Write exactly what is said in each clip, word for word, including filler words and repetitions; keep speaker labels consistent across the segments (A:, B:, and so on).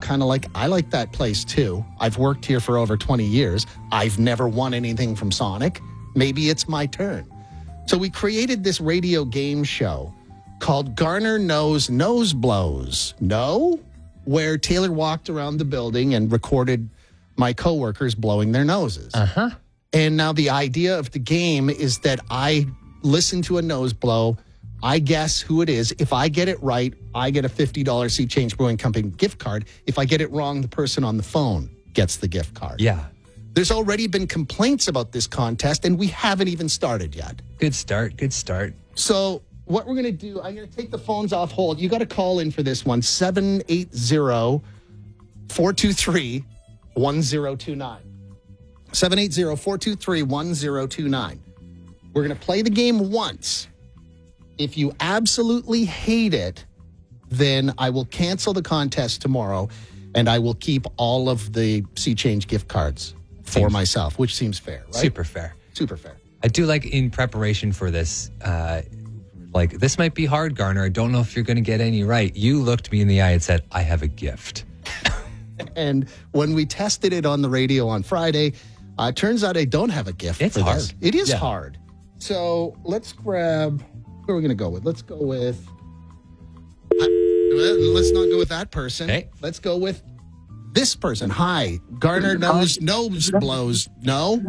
A: kind of like, I like that place too. I've worked here for over twenty years. I've never won anything from Sonic. Maybe it's my turn. So we created this radio game show called Garner Knows Nose Blows. No? Where Taylor walked around the building and recorded my coworkers blowing their noses.
B: Uh-huh.
A: And now the idea of the game is that I listen to a nose blow. I guess who it is. If I get it right, I get a fifty dollars Sea Change Brewing Company gift card. If I get it wrong, the person on the phone gets the gift card.
B: Yeah.
A: There's already been complaints about this contest, and we haven't even started yet.
B: Good start. Good start.
A: So what we're going to do, I'm going to take the phones off hold. You got to call in for this one, seven eight zero, four two three, one zero two nine. seven eight zero, four two three, one zero two nine. We're going to play the game once. If you absolutely hate it, then I will cancel the contest tomorrow, and I will keep all of the Sea Change gift cards for
B: Seems-
A: myself, which seems fair, right?
B: Super fair.
A: Super fair.
B: I do like in preparation for this, uh, like, this might be hard, Garner. I don't know if you're going to get any right. You looked me in the eye and said, I have a gift.
A: And when we tested it on the radio on Friday, uh, turns out I don't have a gift.
B: It's
A: for
B: hard.
A: This. It is
B: Yeah.
A: hard. So let's grab, who are we going to go with? Let's go with, uh, let's not go with that person.
B: Okay.
A: Let's go with this person. Hi, Garner Knows Nose Blows. No?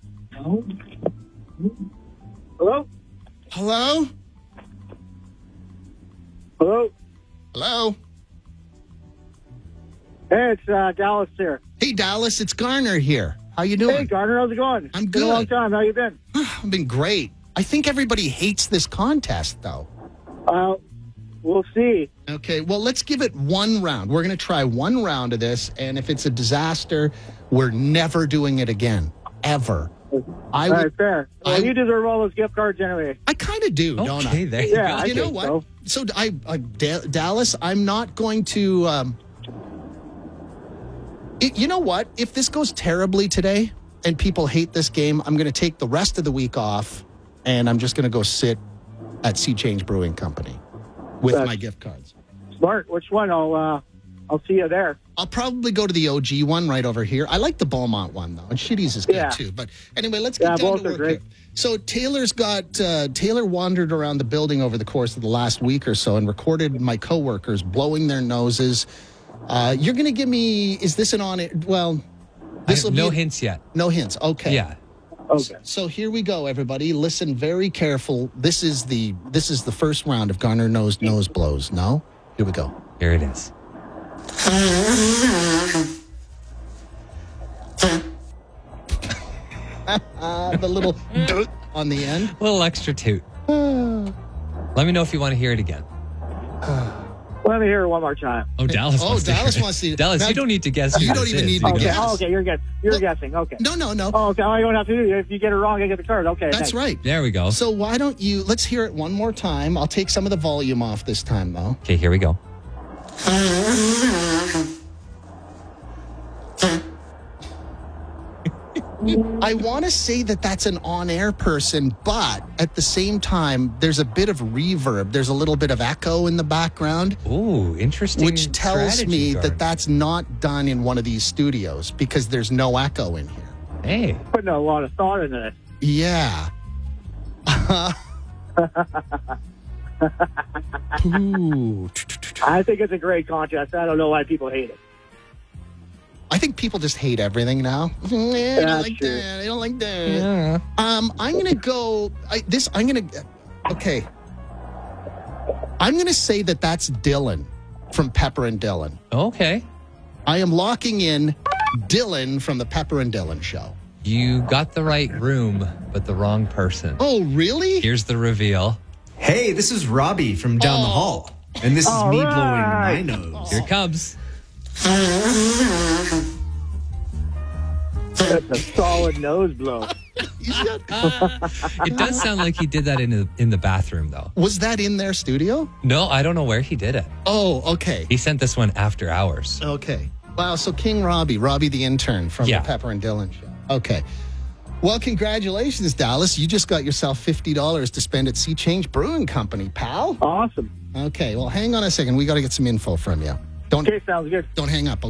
C: Hello?
A: Hello?
C: Hello?
A: Hello?
C: Hey, it's uh, Dallas here.
A: Hey, Dallas, it's Garner here. How you doing?
C: Hey, Garner, how's it going?
A: I'm
C: Been a long
A: good.
C: time. How you been?
A: I've been great. I think everybody hates this contest, though.
C: Uh, we'll see.
A: Okay, well, let's give it one round. We're going to try one round of this, and if it's a disaster, we're never doing it again, ever. I
C: All
A: would,
C: right, fair. Well,
A: I-
C: you deserve all those gift cards anyway.
A: I kind of do, don't I?
B: Okay, there you
C: Yeah,
B: go.
C: I
A: you know
C: think
A: what?
C: so.
A: So, I, I Da- Dallas, I'm not going to. Um, it, you know what? If this goes terribly today and people hate this game, I'm going to take the rest of the week off, and I'm just going to go sit at Sea Change Brewing Company with
C: That's-
A: my gift cards.
C: Smart. Which one? I'll uh, I'll see you there.
A: I'll probably go to the O G one right over here. I like the Beaumont one, though, and Shitty's is good,
C: Yeah.
A: too. But anyway, let's get
C: Yeah,
A: down
C: both
A: to
C: are
A: work
C: great.
A: here. So Taylor's got, uh, Taylor wandered around the building over the course of the last week or so and recorded my coworkers blowing their noses. Uh, you're going to give me, is this an on it? Well, this will
B: I- no
A: be.
B: hints yet.
A: No hints. Okay.
B: Yeah.
C: Okay.
A: So here we go, everybody. Listen very careful. This is the this is the first round of Garner Knows Nose Blows. No? Here we go.
B: Here it is.
A: Uh, the little doot on the end.
B: A little extra toot. Let me know if you want to hear it again.
C: Let me hear it one more time.
B: Oh, Dallas
A: Oh,
B: wants to
A: Dallas
B: hear it.
A: wants to-
B: Dallas,
A: Now-
B: you don't need to guess. who
A: You don't
B: this
A: even
B: is.
A: need to
B: You
C: Okay.
A: guess.
C: Oh, okay. You're guess. You're
A: Well-
C: guessing. Okay.
A: No, no, no.
C: Oh, okay. All you don't have to do. If you get it wrong, I get the card. Okay.
A: That's
C: thanks.
A: right.
B: There we go.
A: So why don't you, let's hear it one more time. I'll take some of the volume off this time, though.
B: Okay, here we go.
A: I want to say that that's an on-air person, but at the same time, there's a bit of reverb. There's a little bit of echo in the background,
B: Ooh, interesting.
A: which tells
B: strategy,
A: me
B: Garner.
A: that that's not done in one of these studios because there's no echo in here.
B: Hey,
C: Putting a lot of thought into this.
A: Yeah. Ooh.
C: I think it's a great contest. I don't know why people hate it.
A: I think people just hate everything now. Eh, I don't
C: That's
A: like
C: true.
A: that. I don't like that.
B: yeah.
A: Um, I'm gonna go. I, this. I'm gonna. Okay. I'm gonna say that that's Dylan from Pepper and Dylan.
B: Okay.
A: I am locking in Dylan from the Pepper and Dylan show.
B: You got the right room, but the wrong person.
A: Oh, really?
B: Here's the reveal.
D: Hey, this is Robbie from down the
A: Oh.
D: hall. And this is
C: All
D: me
C: right.
D: blowing my nose.
B: Here it comes.
C: That's a solid nose blow.
B: It does sound like he did that in the, in the bathroom, though.
A: Was that in their studio?
B: No, I don't know where he did it.
A: Oh, okay.
B: He sent this one after hours.
A: Okay. Wow. So King Robbie, Robbie the intern from
B: Yeah.
A: the Pepper and Dylan show. Okay. Well, congratulations, Dallas. You just got yourself fifty dollars to spend at Sea Change Brewing Company, pal.
C: Awesome.
A: Okay. Well, hang on a second. We got to get some info from you. Don't
C: Okay, sounds good.
A: don't hang up.